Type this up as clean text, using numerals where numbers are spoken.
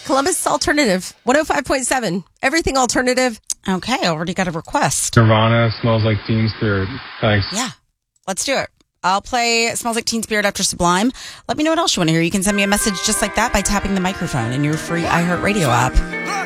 Columbus Alternative, 105.7. Everything alternative. Okay, I already got a request. Nirvana, Smells Like Teen Spirit. Thanks. Yeah, let's do it. I'll play Smells Like Teen Spirit after Sublime. Let me know what else you want to hear. You can send me a message just like that by tapping the microphone in your free iHeartRadio app.